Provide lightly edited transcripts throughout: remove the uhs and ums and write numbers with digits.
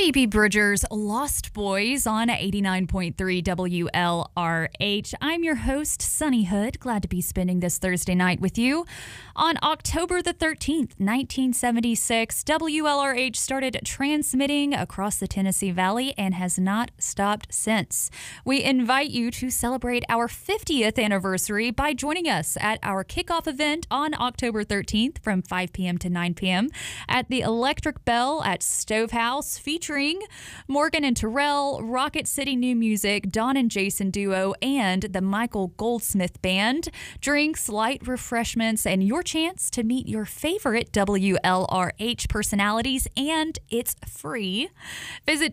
Phoebe Bridgers' Lost Boys on 89.3 WLRH. I'm your host, Sunny Hood. Glad to be spending this Thursday night with you. On October the 13th, 1976, WLRH started transmitting across the Tennessee Valley and has not stopped since. We invite you to celebrate our 50th anniversary by joining us at our kickoff event on October 13th from 5 p.m. to 9 p.m. at the Electric Bell at Stove House, featuring Morgan and Terrell, Rocket City New Music, Don and Jason Duo, and the Michael Goldsmith Band. Drinks, light refreshments, and your chance to meet your favorite WLRH personalities, and it's free. Visit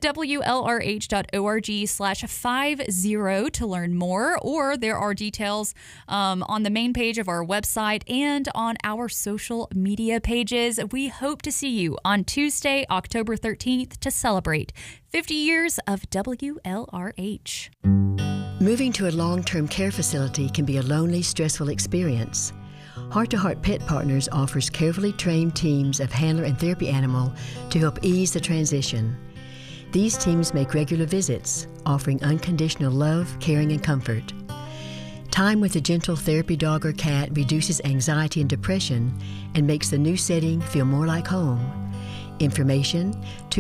WLRH.org/50 to learn more, or there are details on the main page of our website and on our social media pages. We hope to see you on Tuesday, October 13th to celebrate 50 years of WLRH. Moving to a long-term care facility can be a lonely, stressful experience. Heart to Heart Pet Partners offers carefully trained teams of handler and therapy animal to help ease the transition. These teams make regular visits, offering unconditional love, caring, and comfort. Time with a gentle therapy dog or cat reduces anxiety and depression and makes the new setting feel more like home. Information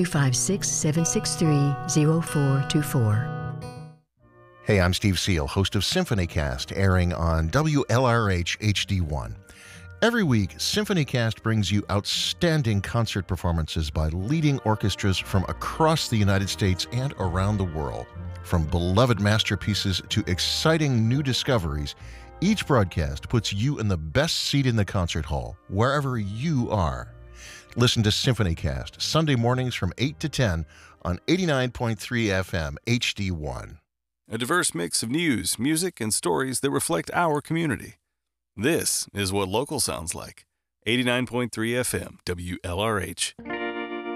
256-763-0424. Hey, I'm Steve Seal, host of SymphonyCast, airing on WLRH HD1. Every week, SymphonyCast brings you outstanding concert performances by leading orchestras from across the United States and around the world. From beloved masterpieces to exciting new discoveries, each broadcast puts you in the best seat in the concert hall, wherever you are. Listen to SymphonyCast, Sunday mornings from 8 to 10 on 89.3 FM HD1. A diverse mix of news, music, and stories that reflect our community. This is what local sounds like. 89.3 FM WLRH.